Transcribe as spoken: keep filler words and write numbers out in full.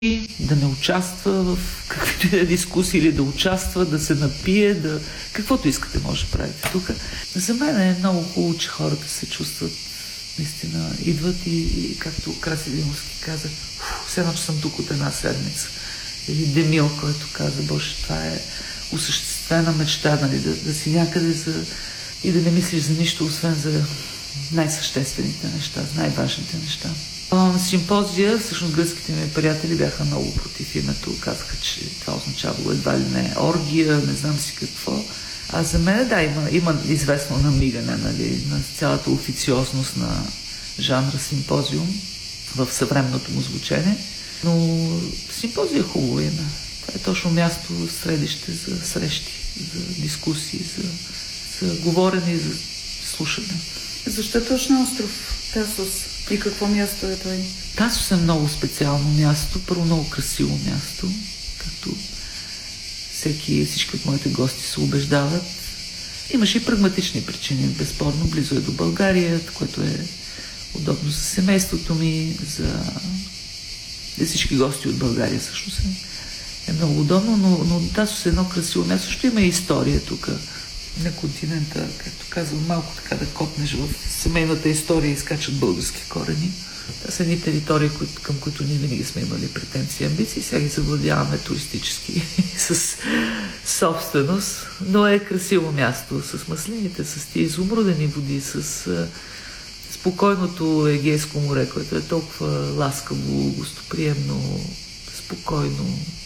да не участва в каквито и да дискусии или да участва, да се напие, да... каквото искате може да правите тук. За мен е много хубаво, че хората се чувстват наистина, идват и, и както Краси Димовски каза, все едно, че съм тук от една седмица. Или Демил, който каза, Боже, това е осъществена мечта, нали, да, да си някъде за... и да не мислиш за нищо, освен за най-съществените неща, за най-важните неща. На симпозия, всъщност гръцките ми приятели бяха много против името. Казаха, че това означава едва ли не оргия, не знам си какво. А за мен, да, има, има известно намигане, нали, на цялата официозност на жанра симпозиум в съвременното му звучене. Но симпозия е хубаво име. Това е точно място, средище за срещи, за дискусии, за, за говорене и за слушане. Защо точно остров Тасос? И какво място е той? Тасос е много специално място, първо много красиво място, както всеки, всички от моите гости се убеждават. Имаше и прагматични причини, безспорно. Близо е до България, което е удобно за семейството ми, за и всички гости от България всъщност е, е много удобно, но, но Тасос е едно красиво място. Също има и история тук на континента, както казвам, малко така да копнеш в семейната история и изкачат български корени. Това са едни територии, към които ние винаги сме имали претенции и амбиции. Сега ги завладяваме туристически с собственост, но е красиво място с маслините, с тези изумрудени води, с спокойното Егейско море, което е толкова ласкаво, гостоприемно, спокойно.